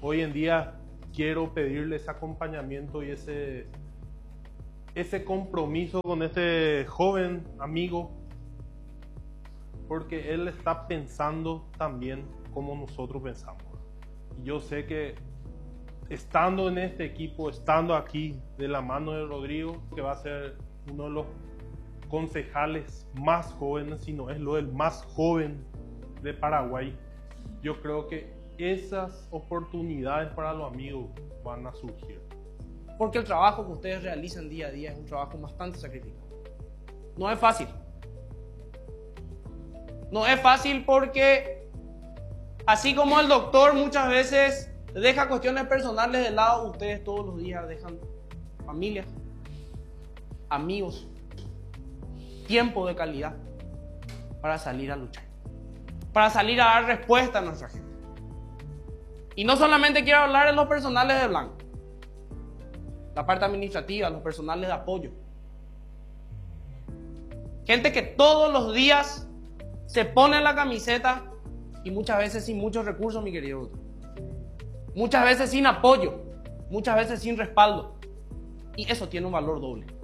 hoy en día quiero pedirle ese acompañamiento y ese compromiso con este joven amigo, porque él está pensando también como nosotros pensamos. Y yo sé que estando en este equipo, estando aquí de la mano de Rodrigo, que va a ser uno de los concejales más jóvenes, si no es lo del más joven de Paraguay, yo creo que esas oportunidades para los amigos van a surgir. Porque el trabajo que ustedes realizan día a día es un trabajo bastante sacrificado. No es fácil. No es fácil porque, así como el doctor muchas veces deja cuestiones personales de lado, ustedes todos los días dejan familia, amigos, tiempo de calidad para salir a luchar, para salir a dar respuesta a nuestra gente. Y no solamente quiero hablar de los personales de Blanco, la parte administrativa, los personales de apoyo. Gente que todos los días se pone la camiseta y muchas veces sin muchos recursos, mi querido doctor. Muchas veces sin apoyo, muchas veces sin respaldo. Y eso tiene un valor doble.